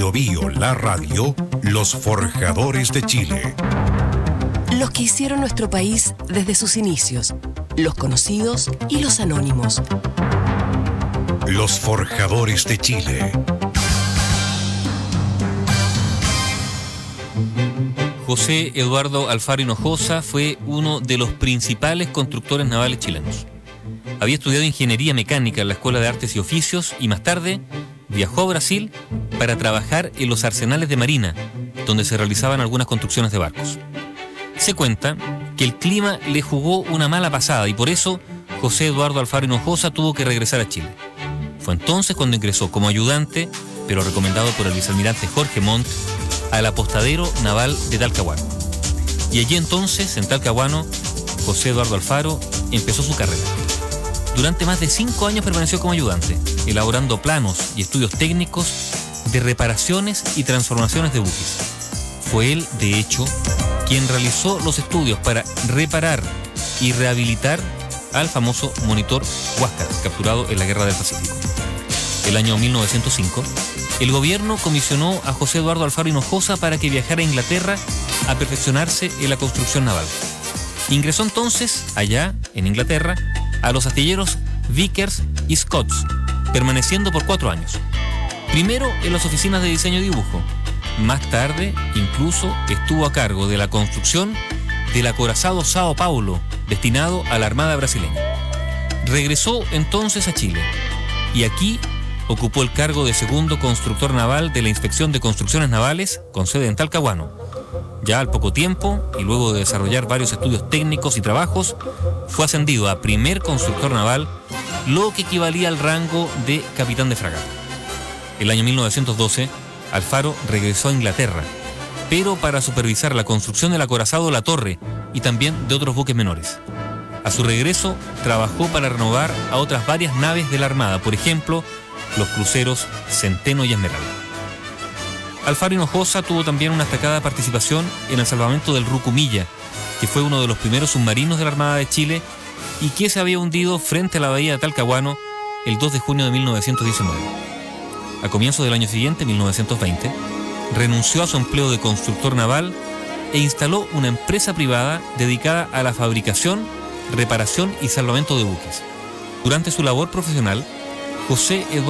Biobío, la radio, los forjadores de Chile. Los que hicieron nuestro país desde sus inicios, los conocidos y los anónimos. Los forjadores de Chile. José Eduardo Alfaro Hinojosa fue uno de los principales constructores navales chilenos. Había estudiado ingeniería mecánica en la Escuela de Artes y Oficios y más tarde viajó a Brasil para trabajar en los arsenales de marina, donde se realizaban algunas construcciones de barcos. Se cuenta que el clima le jugó una mala pasada y por eso José Eduardo Alfaro Hinojosa tuvo que regresar a Chile. Fue entonces cuando ingresó como ayudante, pero recomendado por el vicealmirante Jorge Montt, al apostadero naval de Talcahuano. Y allí entonces, en Talcahuano, José Eduardo Alfaro empezó su carrera. Durante más de 5 años permaneció como ayudante, elaborando planos y estudios técnicos de reparaciones y transformaciones de buques. Fue él, de hecho, quien realizó los estudios para reparar y rehabilitar al famoso monitor Huáscar, capturado en la Guerra del Pacífico. El año 1905, el gobierno comisionó a José Eduardo Alfaro Hinojosa para que viajara a Inglaterra a perfeccionarse en la construcción naval. Ingresó entonces, allá, en Inglaterra, a los astilleros Vickers y Scotts, permaneciendo por 4 años. Primero en las oficinas de diseño y dibujo. Más tarde, incluso, estuvo a cargo de la construcción del acorazado Sao Paulo, destinado a la Armada brasileña. Regresó entonces a Chile y aquí ocupó el cargo de segundo constructor naval de la Inspección de Construcciones Navales, con sede en Talcahuano. Ya al poco tiempo, y luego de desarrollar varios estudios técnicos y trabajos, fue ascendido a primer constructor naval, lo que equivalía al rango de capitán de fragata. El año 1912, Alfaro regresó a Inglaterra, pero para supervisar la construcción del acorazado La Torre y también de otros buques menores. A su regreso, trabajó para renovar a otras varias naves de la Armada, por ejemplo, los cruceros Centeno y Esmeralda. Alfaro Hinojosa tuvo también una destacada participación en el salvamento del Rucumilla, que fue uno de los primeros submarinos de la Armada de Chile y que se había hundido frente a la bahía de Talcahuano el 2 de junio de 1919. A comienzos del año siguiente, 1920, renunció a su empleo de constructor naval e instaló una empresa privada dedicada a la fabricación, reparación y salvamento de buques. Durante su labor profesional, José Eduardo